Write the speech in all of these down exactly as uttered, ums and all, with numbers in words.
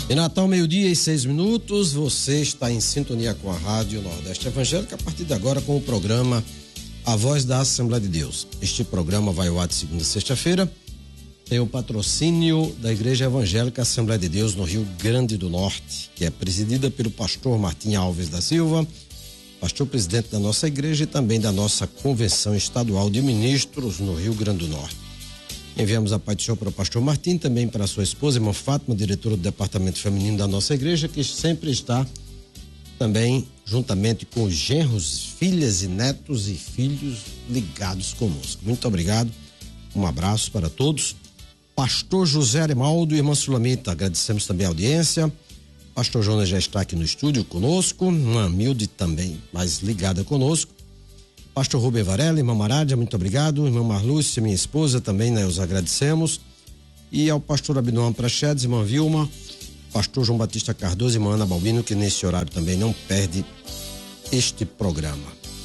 Em Natal, meio-dia e seis minutos, você está em sintonia com a Rádio Nordeste Evangélica, a partir de agora com o programa A Voz da Assembleia de Deus. Este programa vai ao ar de segunda a sexta-feira, tem o patrocínio da Igreja Evangélica Assembleia de Deus no Rio Grande do Norte, que é presidida pelo pastor Martim Alves da Silva, pastor presidente da nossa igreja e também da nossa Convenção Estadual de Ministros no Rio Grande do Norte. Enviamos a paz do Senhor para o pastor Martim, também para a sua esposa, irmã Fátima, diretora do departamento feminino da nossa igreja, que sempre está também juntamente com os genros, filhas e netos e filhos ligados conosco. Muito obrigado, um abraço para todos. Pastor José Arimaldo e irmã Sulamita, agradecemos também a audiência. Pastor Jonas já está aqui no estúdio conosco, uma humilde também, mais ligada conosco. Pastor Rubem Varela, irmã Marádia, muito obrigado. Irmã Marlúcia, minha esposa, também nós agradecemos. E ao pastor Abinoam Prachedes, irmã Vilma, pastor João Batista Cardoso e irmã Ana Balbino, que nesse horário também não perde este programa.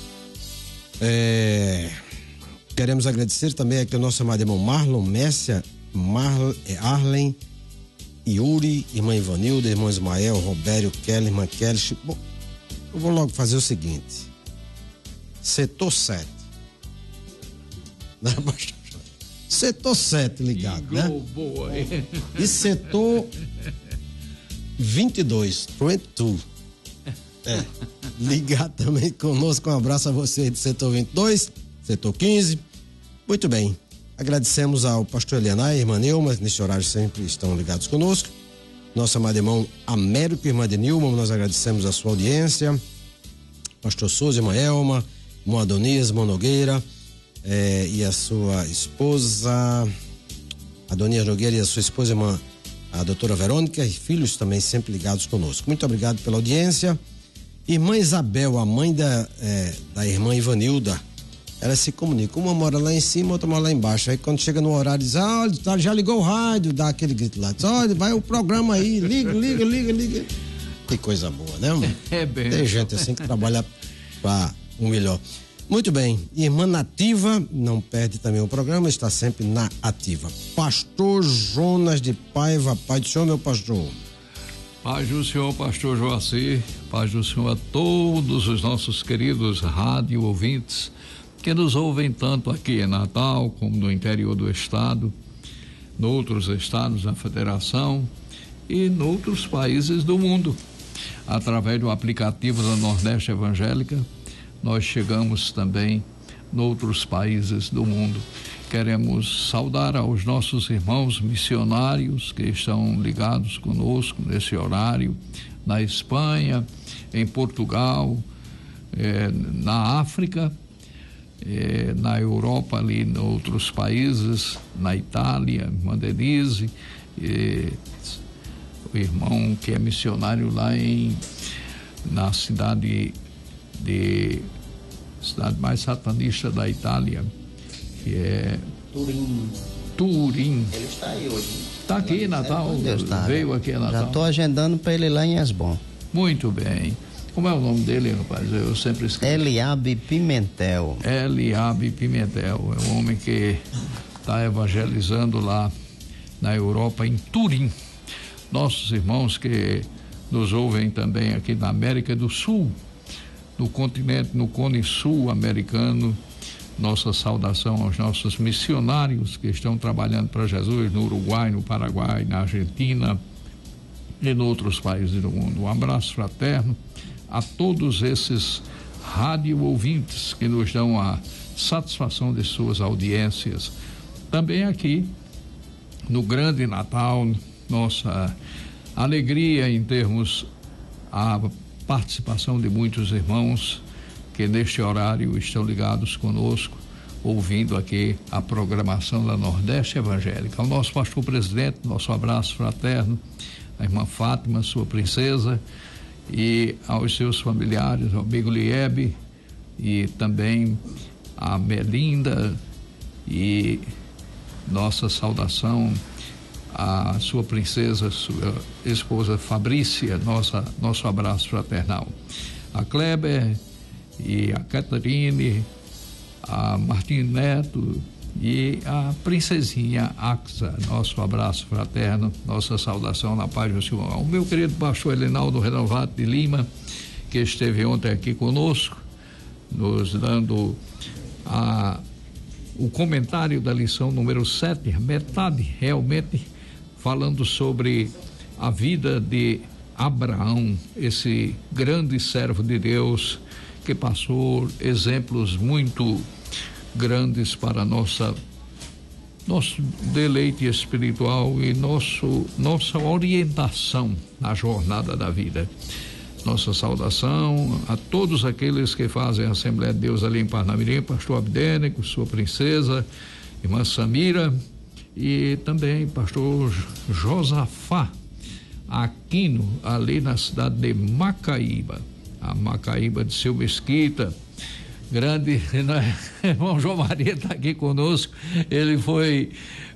É... Queremos agradecer também aqui ao nosso amado irmão Marlon Messia, Mar... Arlen, Yuri, irmã Ivanilda, irmão Ismael, Robério, Kelly, irmã Kelly. Bom, eu vou logo fazer o seguinte. Setor sete. Setor sete ligado, que né? Boa. E setor vinte e dois, vinte e dois. É, ligado também conosco. Um abraço a você do setor vinte e dois, setor quinze. Muito bem. Agradecemos ao pastor Elianai e irmã Neuma, nesse horário sempre estão ligados conosco. Nosso amado irmão Américo e irmã de Nilma, nós agradecemos a sua audiência. Pastor Souza, irmã Elma, irmão Adonias, irmão Nogueira, eh, e a sua esposa, Adonias Nogueira e a sua esposa, irmã, a doutora Verônica, e filhos também sempre ligados conosco. Muito obrigado pela audiência. Irmã Isabel, a mãe da, eh, da irmã Ivanilda, ela se comunica. Uma mora lá em cima, outra mora lá embaixo. Aí quando chega no horário, diz: ah, já ligou o rádio, dá aquele grito lá. Diz: olha, vai o programa aí, liga, liga, liga, liga. Que coisa boa, né, mano? É bem. Tem gente assim que trabalha para o melhor. Muito bem, irmã Nativa não perde também o programa, está sempre na ativa. Pastor Jonas de Paiva, paz do Senhor, meu pastor. Paz do Senhor, pastor Joacir, paz do Senhor a todos os nossos queridos rádio ouvintes que nos ouvem tanto aqui em Natal como no interior do estado, noutros estados da federação e noutros países do mundo. Através do aplicativo da Nordeste Evangélica, nós chegamos também noutros países do mundo. Queremos saudar aos nossos irmãos missionários que estão ligados conosco nesse horário, na Espanha, em Portugal, eh, na África, eh, na Europa, ali em outros países, na Itália, irmã Denise, eh, o irmão que é missionário lá em na cidade de cidade mais satanista da Itália, que é Turim. Turim. Ele está aí hoje. Está aqui em Natal, Deus, tá, veio aqui em Natal. Já estou agendando para ele lá em Esbom. Muito bem. Como é o nome dele, rapaz? Eu sempre esqueço. Eliabe Pimentel. Eliabe Pimentel, é um homem que está evangelizando lá na Europa, em Turim. Nossos irmãos que nos ouvem também aqui na América do Sul, no continente, no cone sul-americano, nossa saudação aos nossos missionários que estão trabalhando para Jesus no Uruguai, no Paraguai, na Argentina e em outros países do mundo. Um abraço fraterno a todos esses rádio ouvintes que nos dão a satisfação de suas audiências. Também aqui no Grande Natal, nossa alegria em termos a participação de muitos irmãos que neste horário estão ligados conosco, ouvindo aqui a programação da Nordeste Evangélica. Ao nosso pastor presidente, nosso abraço fraterno, a irmã Fátima, sua princesa, e aos seus familiares, ao amigo Liebe, e também a Melinda, e nossa saudação à sua princesa, sua esposa Fabrícia, nossa, nosso abraço fraternal. A Kleber e a Catarine, a Martim Neto e a princesinha Axa. Nosso abraço fraterno, nossa saudação na paz do Senhor. O meu querido pastor Elinaldo Renovato de Lima, que esteve ontem aqui conosco, nos dando a, o comentário da lição número sete, metade realmente falando sobre a vida de Abraão, esse grande servo de Deus que passou exemplos muito grandes para nossa nosso deleite espiritual e nosso nossa orientação na jornada da vida. Nossa saudação a todos aqueles que fazem a Assembleia de Deus ali em Parnamirim, pastor Abdênico, sua princesa, irmã Samira e também pastor Josafá Aquino, ali na cidade de Macaíba, a Macaíba de Seu Mesquita. Grande, né? Irmão João Maria está aqui conosco, ele foi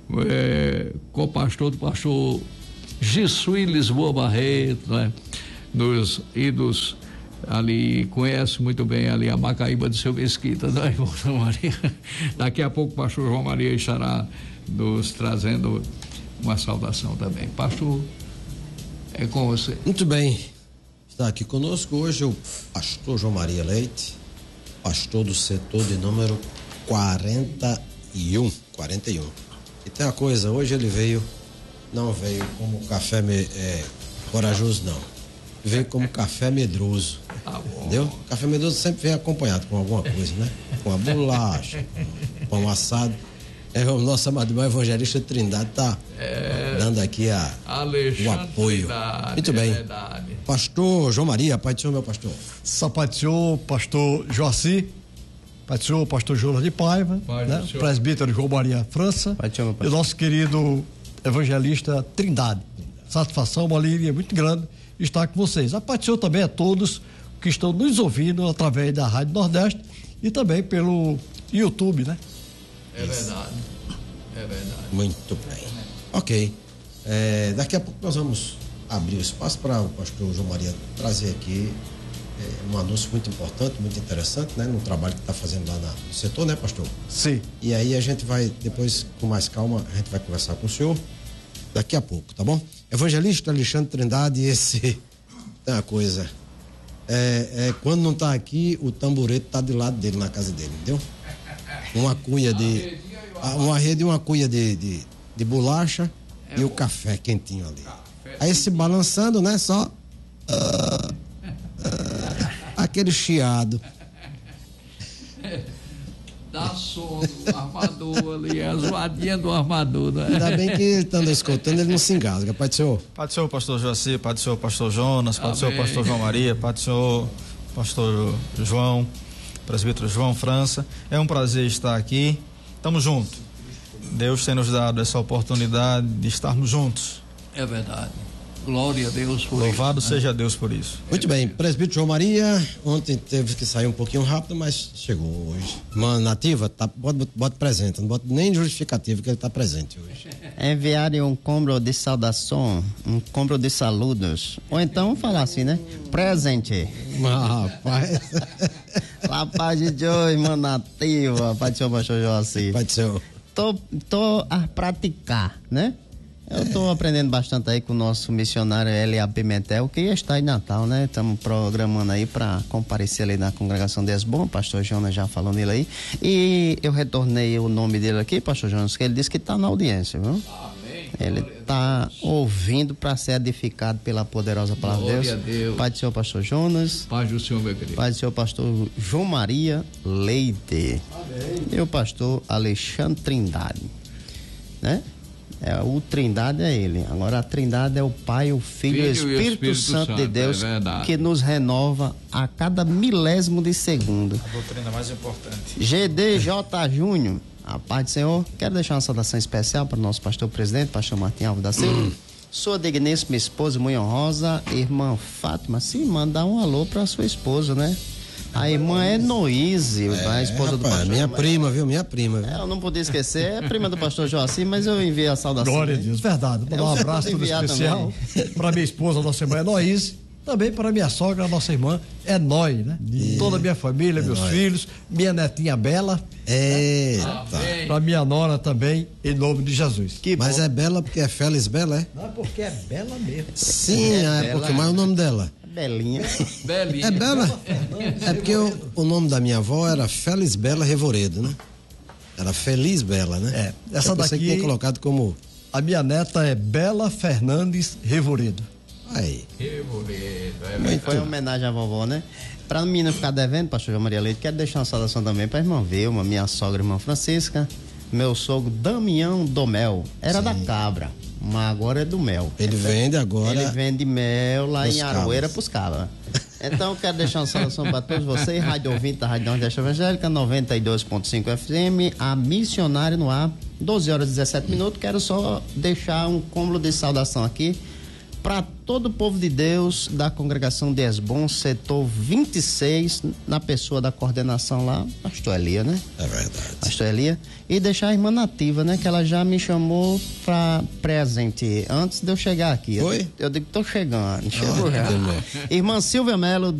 é, co-pastor do pastor Gissuí Lisboa Barreto, né? Nos idos ali, conhece muito bem ali a Macaíba de Seu Mesquita, né, irmão João Maria? Daqui a pouco o pastor João Maria estará nos trazendo uma saudação também. Pastor, é com você. Muito bem, está aqui conosco hoje o pastor João Maria Leite, pastor do setor de número quarenta e um. E tem uma coisa, hoje ele veio, não veio como café me, é, corajoso, não. Veio como café medroso. Ah, entendeu? Café medroso sempre vem acompanhado com alguma coisa, né? Com a bolacha, com pão assado. É, o nosso amado irmão evangelista Trindade está é, dando aqui a, o apoio. Trindade, muito bem. É pastor João Maria, Pai do Senhor, meu pastor. Só Pai do Senhor, pastor Joaci, Pai do Senhor, pastor Jonas de Paiva, né? Presbítero João Maria França, Pai do Senhor, e o nosso querido evangelista Trindade. Satisfação, uma alegria muito grande estar com vocês. A Pai do Senhor também a todos que estão nos ouvindo através da Rádio Nordeste e também pelo YouTube, né? É verdade, é verdade. Muito bem. Ok. É, daqui a pouco nós vamos abrir o espaço para o pastor João Maria trazer aqui é, um anúncio muito importante, muito interessante, né? No trabalho que está fazendo lá na, no setor, né, pastor? Sim. E aí a gente vai, depois, com mais calma, a gente vai conversar com o senhor daqui a pouco, tá bom? Evangelista Alexandre Trindade, esse tem uma coisa. É, é, quando não está aqui, o tamborete está do lado dele, na casa dele, entendeu? Uma cuia de. Uma rede e uma cuia de, de, de bolacha é e bom. O café quentinho ali. Café aí se balançando, né? Só. Uh, uh, aquele chiado. Dá sono, o armador ali, a zoadinha do armador, né? Ainda bem que ele estando escutando, ele não se engasga. Pai do Senhor. Pai do Senhor, pastor Joaci, Pai do Senhor, pastor Jonas, Pai do Senhor, pastor João Maria, Pai do Senhor, pastor João, presbítero João França. É um prazer estar aqui. Estamos juntos. Deus tem nos dado essa oportunidade de estarmos juntos. É verdade. Glória a Deus por Louvado isso, seja né? Deus por isso. Muito bem, presbítero João Maria, ontem teve que sair um pouquinho rápido, mas chegou hoje. Irmã Nativa, tá, bota, bota presente, não bota nem justificativo que ele está presente hoje. Enviarem um combro de saudação, um combro de saludos, ou então falar assim, né? Presente. Ah, rapaz. La paz de Deus, irmã Nativa, Pai do Senhor, pastor Joaci. Pai do Senhor. Tô, tô a praticar, né? Eu estou é. aprendendo bastante aí com o nosso missionário L A Pimentel, que está em Natal, né? Estamos programando aí para comparecer ali na congregação de Esbom, pastor Jonas já falou nele aí. E eu retornei o nome dele aqui, pastor Jonas, que ele disse que está na audiência, viu? Amém. Ele está ouvindo para ser edificado pela poderosa palavra de Deus. Deus. Pai do Senhor, pastor Jonas. Pai do Senhor, meu querido. Pai do Senhor, pastor João Maria Leite. Amém. E o pastor Alexandre Trindade, né? É, o Trindade é ele. Agora a Trindade é o Pai, o Filho, Filho e o Espírito, Espírito Santo, Santo de Deus, é que nos renova a cada milésimo de segundo. A doutrina mais importante. G D J Júnior, a paz do Senhor. Quero deixar uma saudação especial para o nosso pastor presidente, pastor Martim Alves da Silva. Hum. Sua digníssima esposa, muito honrosa, irmã Fátima. Sim, mandar um alô para sua esposa, né? A irmã é Noíse, é, a esposa rapaz, do pastor. Minha prima, viu? Minha prima. Viu? É, eu não podia esquecer, é prima do pastor Joaci, mas eu enviei a saudação. Glória a Deus, verdade. Vou dar um abraço todo especial para minha esposa, nossa irmã é Noíse, Também para minha sogra, a nossa irmã Enói, né? E... Toda a minha família, Enói. Meus filhos, minha netinha Bela. É. Né? Para minha nora também, em nome de Jesus. Que mas bom. É Bela porque é Félix Bela, é? Não, porque é Bela mesmo. Sim, é, é porque mais o nome dela. Belinha. Belinha. É Bela. É porque o, o nome da minha avó era Félix Bela Revoredo, né? Era Feliz Bela, né? É. Essa daqui. Que tinha colocado como. A minha neta é Bela Fernandes Revoredo. Aí. Revoredo. É, foi uma homenagem à vovó, né? Pra mim não ficar devendo, pastor João Maria Leite, quero deixar uma saudação também pra irmã Vilma, minha sogra, irmã Francisca, meu sogro Damião do Mel. Era Sim. da cabra, mas agora é do mel. Ele então, vende agora. Ele vende mel lá em Aroeira pros cabras. Então, quero deixar uma saudação para todos vocês, Rádio Ouvinte da Rádio Nordeste Evangélica, noventa e dois ponto cinco F M, a Missionária no ar, doze horas e dezessete minutos. Quero só deixar um cúmulo de saudação aqui para todo o povo de Deus da congregação de Esbom, setor vinte e seis, na pessoa da coordenação lá, pastor Elia, né? É verdade. Pastor Elia. E deixar a irmã Nativa, né? Que ela já me chamou para presente antes de eu chegar aqui. Foi? Eu, eu digo, tô chegando, chegou já. Irmã Silvia Melo,